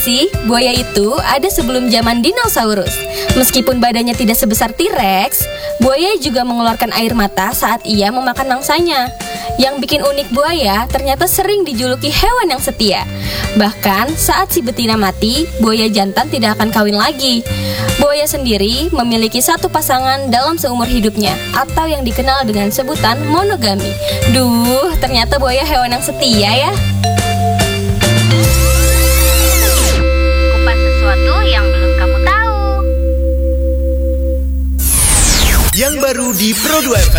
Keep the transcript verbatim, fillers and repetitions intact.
sih, buaya itu ada sebelum zaman dinosaurus. Meskipun badannya tidak sebesar T-Rex, buaya juga mengeluarkan air mata saat ia memakan mangsanya. Yang bikin unik buaya ternyata sering dijuluki hewan yang setia. Bahkan saat si betina mati, buaya jantan tidak akan kawin lagi. Buaya sendiri memiliki satu pasangan dalam seumur hidupnya, atau yang dikenal dengan sebutan monogami. Duh, ternyata buaya hewan yang setia ya. Kupas sesuatu yang belum kamu tahu. Yang baru di Pro dua F M.